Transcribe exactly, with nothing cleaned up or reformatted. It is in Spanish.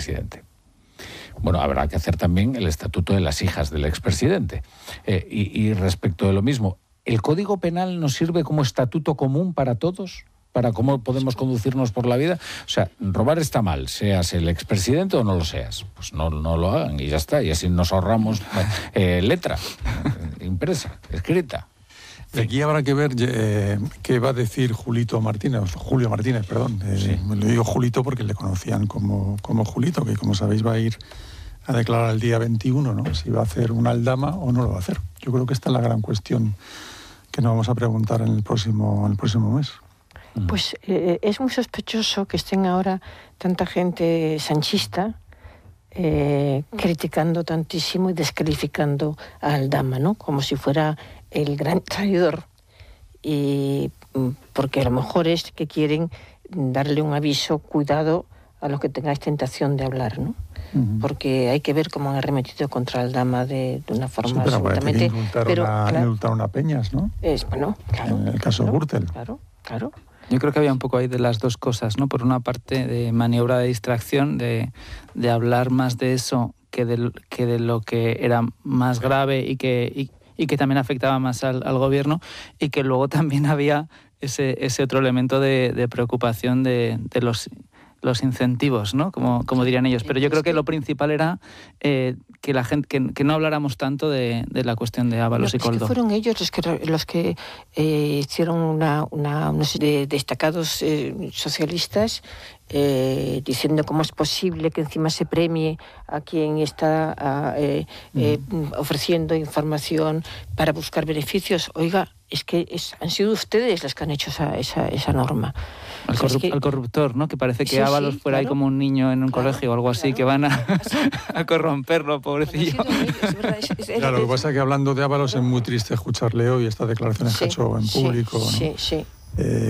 expresidente. Bueno, habrá que hacer también el estatuto de las hijas del expresidente. Eh, y, y respecto de lo mismo, ¿el Código Penal nos sirve como estatuto común para todos? ¿Para cómo podemos conducirnos por la vida? O sea, robar está mal, seas el expresidente o no lo seas. Pues no, no lo hagan y ya está. Y así nos ahorramos eh, letra impresa, escrita. Aquí habrá que ver eh, qué va a decir Julito Martínez, Julio Martínez, perdón. Eh, sí. Le digo Julito porque le conocían como, como Julito, que como sabéis va a ir a declarar el día veintiuno, ¿no? Si va a hacer una aldama o no lo va a hacer. Yo creo que esta es la gran cuestión que nos vamos a preguntar en el próximo, en el próximo mes. Pues eh, es muy sospechoso que estén ahora tanta gente sanchista eh, criticando tantísimo y descalificando a Aldama, ¿no? Como si fuera el gran traidor. Y porque a lo mejor es que quieren darle un aviso, cuidado a los que tengáis tentación de hablar, ¿no? Uh-huh. Porque hay que ver cómo han arremetido contra Aldama de, de una forma sí, pero absolutamente... Pero claro, indultaron a Peñas, ¿no? Es, bueno, claro. En el caso claro, de Gürtel. Claro, claro. Yo creo que había un poco ahí de las dos cosas, ¿no? Por una parte, de maniobra de distracción, de, de hablar más de eso que de, que de lo que era más grave y que, y, y que también afectaba más al, al gobierno, y que luego también había ese, ese otro elemento de, de preocupación de, de los... los incentivos, ¿no? Como, como dirían ellos. Pero yo creo que lo principal era eh, que la gente que, que no habláramos tanto de, de la cuestión de Ábalos no, y Koldo. Es que fueron ellos los que los que eh, hicieron una, una, una serie de destacados eh, socialistas eh, diciendo cómo es posible que encima se premie a quien está a, eh, eh, mm. ofreciendo información para buscar beneficios. Oiga, es que es, han sido ustedes los que han hecho esa, esa, esa norma. Al, corrup- que... al corruptor, ¿no? Que parece que sí, Ábalos sí, fuera claro. ahí como un niño en un claro, colegio o algo así, claro. que van a, a corromperlo, pobrecillo. Claro, lo que pasa es que hablando de Ábalos es muy triste escucharle hoy estas declaraciones sí, que ha hecho en público. Sí, ¿no? sí, sí. Eh,